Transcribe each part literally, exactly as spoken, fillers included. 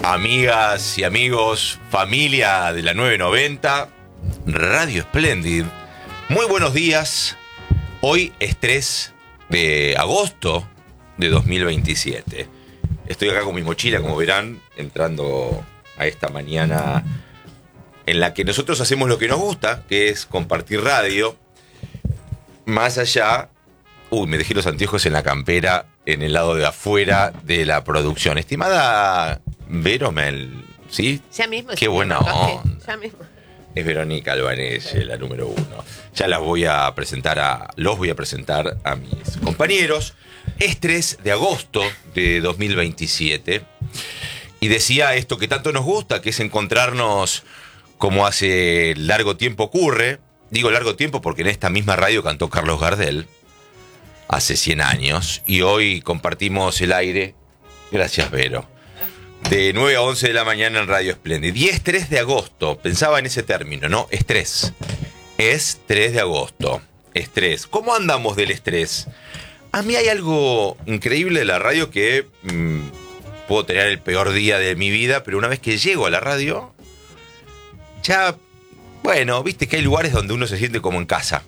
Amigas y amigos, familia de la nueve noventa, Radio Splendid. Muy buenos días. Hoy es tres de agosto de dos mil veintisiete. Estoy acá con mi mochila, como verán, entrando a esta mañana en la que nosotros hacemos lo que nos gusta, que es compartir radio. Más allá... Uy, me dejé los anteojos en la campera, en el lado de afuera de la producción. Estimada Vero Mel, ¿sí? Ya mismo. Qué buena onda. Ya mismo. Es Verónica Albanese, la número uno. Ya las voy a presentar a, los voy a presentar a mis compañeros. Es tres de agosto de dos mil veintisiete. Y decía esto que tanto nos gusta, que es encontrarnos como hace largo tiempo ocurre. Digo largo tiempo porque en esta misma radio cantó Carlos Gardel hace cien años. Y hoy compartimos el aire. Gracias, Vero. De nueve a once de la mañana en Radio Splendid. Y es tres de agosto. Pensaba en ese término, ¿no? Estrés. Es tres de agosto. Estrés. ¿Cómo andamos del estrés? A mí hay algo increíble de la radio que mmm, puedo tener el peor día de mi vida, pero una vez que llego a la radio, ya, bueno, viste que hay lugares donde uno se siente como en casa.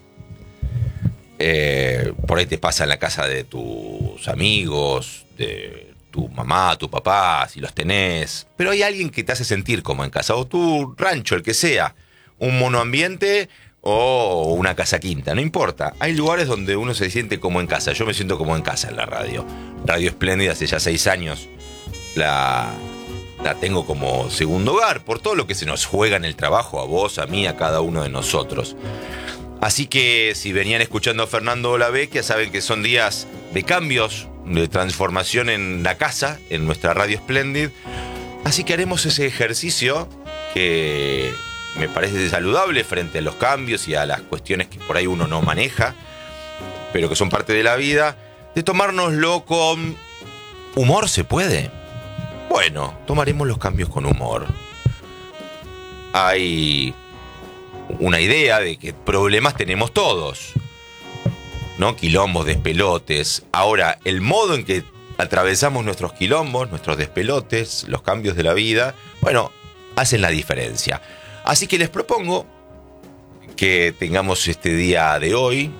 Eh, por ahí te pasa en la casa de tus amigos, de tu mamá, tu papá, si los tenés. Pero hay alguien que te hace sentir como en casa. O tu rancho, el que sea. Un monoambiente o una casa quinta, no importa. Hay lugares donde uno se siente como en casa. Yo me siento como en casa en la radio. Radio Splendid hace ya seis años. La, la tengo como segundo hogar. Por todo lo que se nos juega en el trabajo. A vos, a mí, a cada uno de nosotros. Así que si venían escuchando a Fernando Olavecchia, saben que son días de cambios, de transformación en la casa, en nuestra Radio Splendid. Así que haremos ese ejercicio que me parece saludable frente a los cambios y a las cuestiones que por ahí uno no maneja, pero que son parte de la vida, de tomárnoslo con humor. ¿Se puede? Bueno, tomaremos los cambios con humor. Hay una idea de que problemas tenemos todos, ¿no? Quilombos, despelotes. Ahora, el modo en que atravesamos nuestros quilombos, nuestros despelotes, los cambios de la vida, bueno, hacen la diferencia. Así que les propongo que tengamos este día de hoy,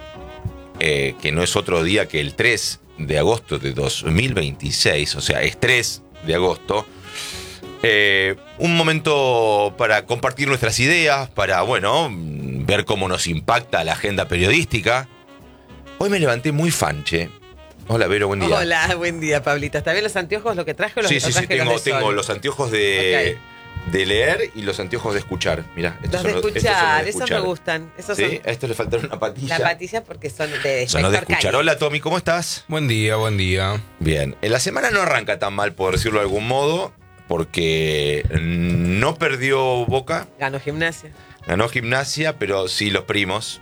eh, que no es otro día que el tres de agosto de dos mil veintiséis, o sea, es tres de agosto, Eh, un momento para compartir nuestras ideas, para, bueno, ver cómo nos impacta la agenda periodística. Hoy me levanté muy fanche. Hola, Vero, buen día. Hola, buen día, Pablita. ¿Está bien los anteojos, lo que traje o los Sí, sí, sí, tengo, los de tengo sol? los anteojos de, Okay. de leer y los anteojos de escuchar. Mirá, estos Los de son los, estos son los escuchar, de esos escuchar. me gustan. Esos Sí, son a estos le faltaron una patilla. la patilla porque son de Son los de Inspector escuchar. Calle. Hola, Tommy, ¿cómo estás? Buen día, buen día. Bien, la semana no arranca tan mal, por decirlo de algún modo, porque no perdió Boca, Ganó Gimnasia. ganó Gimnasia, pero sí los primos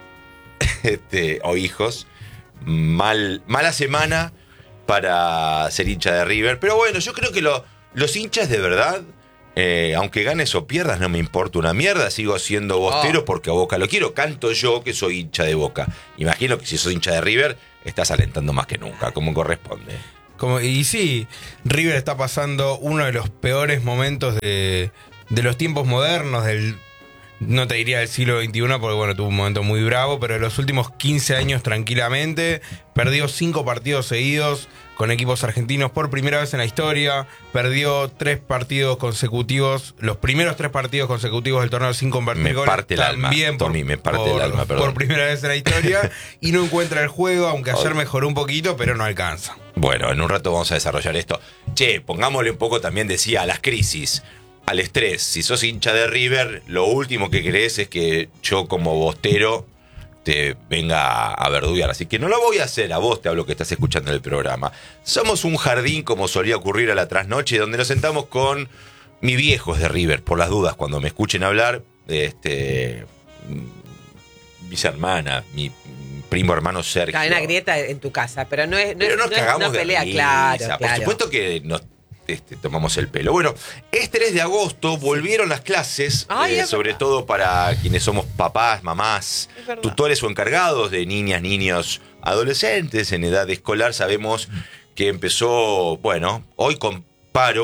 este, o hijos. Mal, mala semana para ser hincha de River. Pero bueno, yo creo que lo, los hinchas de verdad, eh, aunque ganes o pierdas, no me importa una mierda. Sigo siendo bostero Oh. porque a Boca lo quiero. Canto yo que soy hincha de Boca. Imagino que si sos hincha de River, estás alentando más que nunca, como corresponde. Como, y sí, River está pasando uno de los peores momentos de, de los tiempos modernos, del, no te diría del siglo veintiuno, porque bueno, tuvo un momento muy bravo, pero de los últimos quince años tranquilamente, perdió cinco partidos seguidos con equipos argentinos por primera vez en la historia, perdió tres partidos consecutivos, los primeros tres partidos consecutivos del torneo sin convertir Me goles, parte el alma, también por, Tommy, me parte por- el alma, perdón. por primera vez en la historia, y no encuentra el juego, aunque ayer mejoró un poquito, pero no alcanza. Bueno, en un rato vamos a desarrollar esto. Che, pongámosle un poco también, decía, a las crisis, al estrés. Si sos hincha de River, lo último que querés es que yo como bostero te venga a verduguear. Así que no lo voy a hacer, a vos te hablo que estás escuchando el programa. Somos un jardín, como solía ocurrir a la trasnoche, donde nos sentamos con mis viejos de River, por las dudas, cuando me escuchen hablar, este, mis hermanas, mi primo hermano Sergio. Hay una grieta en tu casa, pero no es, no Pero es, nos no es cagamos una de pelea, risa. claro, Por claro. supuesto que nos este, tomamos el pelo. Bueno, es tres de agosto, volvieron las clases, Ay, eh, es sobre verdad. todo para quienes somos papás, mamás, Es verdad. tutores o encargados de niñas, niños, adolescentes en edad escolar. Sabemos que empezó, bueno, hoy con paro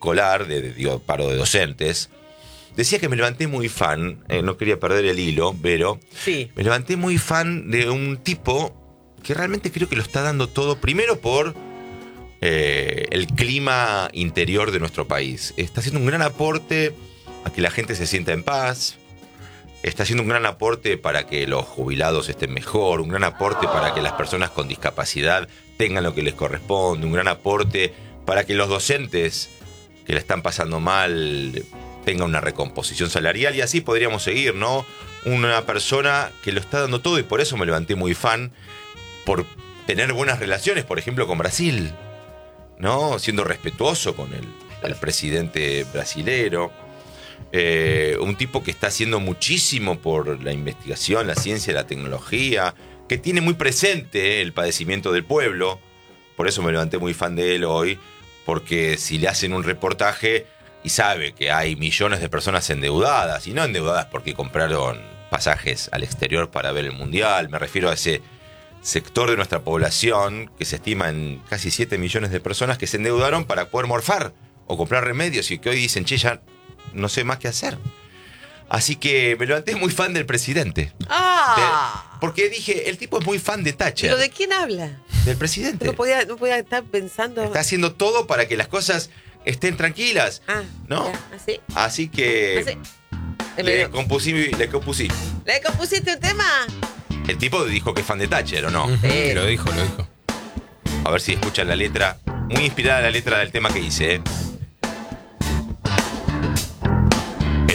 escolar, de, de- digo, paro de docentes, decía que me levanté muy fan, eh, no quería perder el hilo, pero Sí. me levanté muy fan de un tipo que realmente creo que lo está dando todo, primero por eh, el clima interior de nuestro país. Está haciendo un gran aporte a que la gente se sienta en paz, está haciendo un gran aporte para que los jubilados estén mejor, un gran aporte para que las personas con discapacidad tengan lo que les corresponde, un gran aporte para que los docentes que la están pasando mal tengan una recomposición salarial, y así podríamos seguir, ¿no? Una persona que lo está dando todo, y por eso me levanté muy fan, por tener buenas relaciones, por ejemplo, con Brasil, ¿no? Siendo respetuoso con el, el presidente brasilero. Eh, un tipo que está haciendo muchísimo por la investigación, la ciencia, la tecnología, que tiene muy presente eh, el padecimiento del pueblo. Por eso me levanté muy fan de él hoy, porque si le hacen un reportaje y sabe que hay millones de personas endeudadas, y no endeudadas porque compraron pasajes al exterior para ver el mundial, me refiero a ese sector de nuestra población que se estima en casi siete millones de personas que se endeudaron para poder morfar o comprar remedios, y que hoy dicen, che, ya no sé más qué hacer. Así que me levanté muy fan del presidente. ¡Ah! De- porque dije, el tipo es muy fan de Thatcher. ¿Pero de quién habla? Del presidente. No podía, no podía estar pensando. Está haciendo todo para que las cosas estén tranquilas. Ah, ¿no? ya, así. Así que así. le compusí, le compusí. ¿Le compusiste un tema? El tipo dijo que es fan de Thatcher, ¿o no? Ujú, Sí. Lo dijo, lo dijo. A ver si escuchan la letra. Muy inspirada la letra del tema que hice, ¿eh?